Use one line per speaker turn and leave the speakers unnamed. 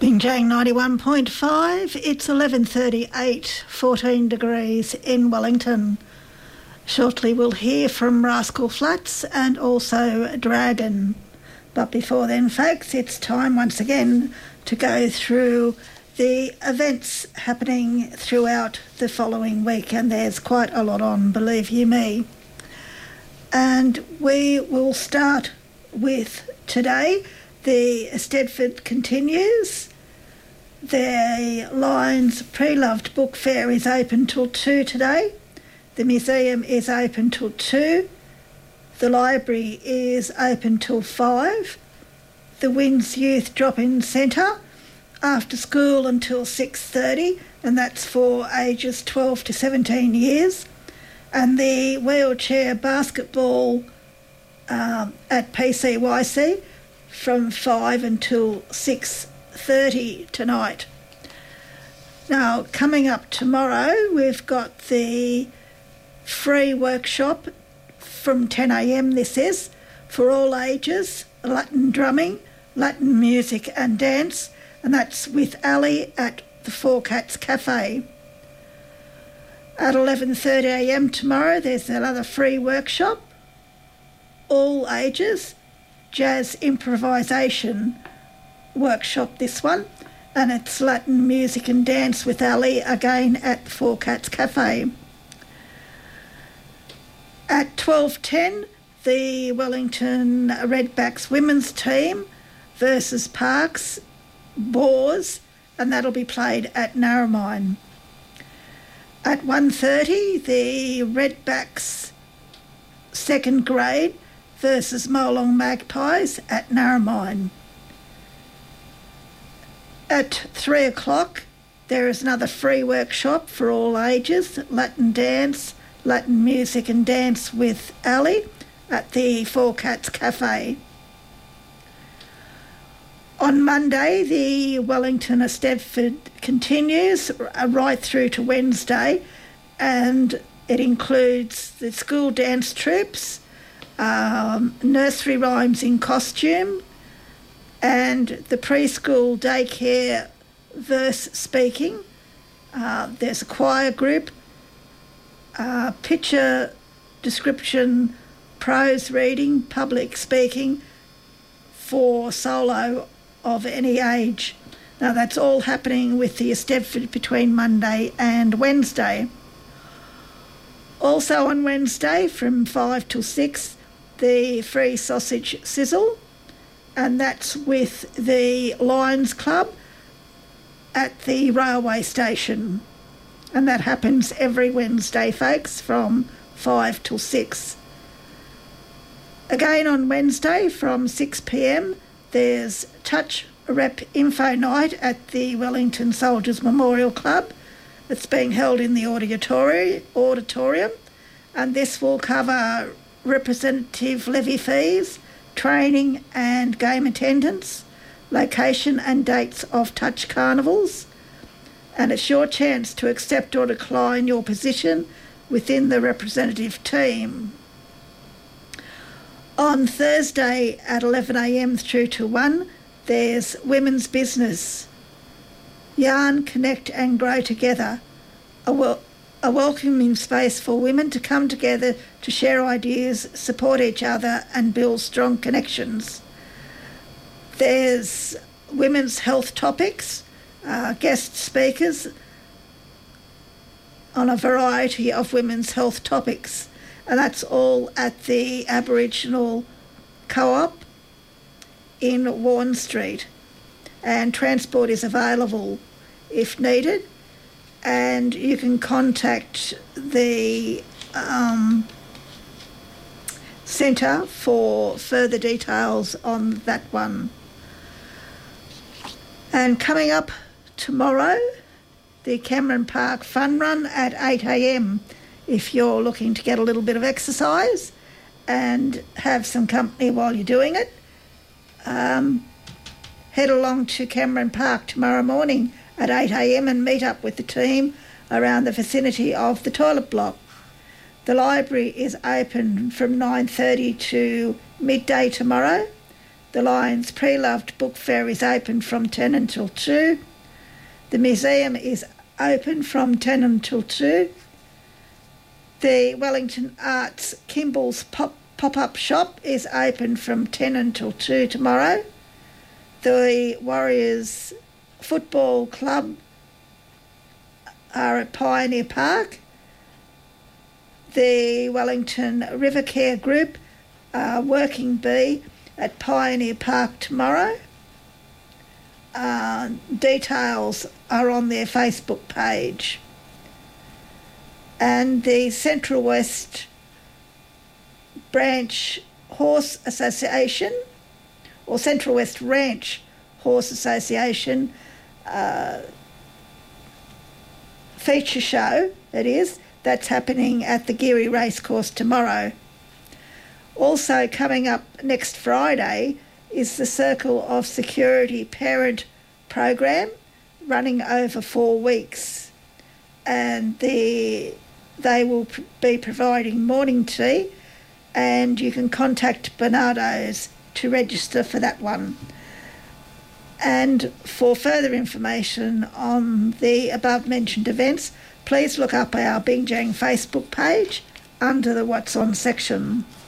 Binjang 91.5, it's 11:38, 14 degrees in Wellington. Shortly we'll hear from Rascal Flatts and also Dragon. But before then, folks, it's time once again to go through the events happening throughout the following week, and there's quite a lot on, believe you me. And we will start with today. The Stedford continues. The Lions Pre-Loved Book Fair is open till 2 today. The museum is open till 2. The library is open till 5. The Winds Youth Drop-In Centre after school until 6:30, and that's for ages 12 to 17 years. And the wheelchair basketball at PCYC from 5 until 6:30 tonight. Now, coming up tomorrow, we've got the free workshop from 10 a.m, this is, for all ages, Latin drumming, Latin music and dance, and that's with Ali at the Four Cats Cafe. At 11:30 a.m. tomorrow, there's another free workshop, all ages, jazz improvisation workshop, this one, and it's Latin music and dance with Ali, again at the Four Cats Cafe. At 12:10, the Wellington Redbacks women's team versus Parks Boars, and that'll be played at Narromine. At 1:30, the Redbacks second grade versus Molong Magpies at Narromine. At 3 o'clock, there is another free workshop for all ages, Latin dance, Latin music and dance with Ali at the Four Cats Cafe. On Monday, the Wellington Stedford continues right through to Wednesday, and it includes the school dance troops, nursery rhymes in costume, and the preschool daycare verse speaking. There's a choir group, picture description, prose reading, public speaking for solo of any age. Now, that's all happening with the Stedford between Monday and Wednesday. Also on Wednesday from 5 till 6, the free sausage sizzle, and that's with the Lions Club at the railway station. And that happens every Wednesday, folks, from 5 till 6. Again on Wednesday from 6 p.m, there's Touch Rep Info Night at the Wellington Soldiers Memorial Club. It's being held in the auditorium, and this will cover representative levy fees, training and game attendance, location and dates of Touch carnivals, and it's your chance to accept or decline your position within the representative team. On Thursday at 11 a.m. through to 1, there's Women's Business. Yarn, connect and grow together. A welcoming space for women to come together to share ideas, support each other and build strong connections. There's women's health topics, guest speakers on a variety of women's health topics, and that's all at the Aboriginal Co-op in Warren Street, and transport is available if needed, and you can contact the centre for further details on that one. And coming up tomorrow, the Cameron Park Fun Run at 8 a.m. if you're looking to get a little bit of exercise and have some company while you're doing it. Head along to Cameron Park tomorrow morning at 8 a.m. and meet up with the team around the vicinity of the toilet block. The library is open from 9:30 to midday tomorrow. The Lions Pre-Loved Book Fair is open from 10 until 2. The museum is open from 10 until 2. The Wellington Arts Kimball's pop-up shop is open from 10 until 2 tomorrow. The Warriors Football Club are at Pioneer Park. The Wellington River Care Group are Working Bee at Pioneer Park tomorrow. Details are on their Facebook page. And the Central West Branch Horse Association, or Central West Ranch Horse Association feature show, that's happening at the Geary Racecourse tomorrow. Also coming up next Friday is the Circle of Security Parent program, running over 4 weeks, and they will be providing morning tea, and you can contact Bernardo's to register for that one. And for further information on the above mentioned events, please look up our Bingjang Facebook page under the What's On section.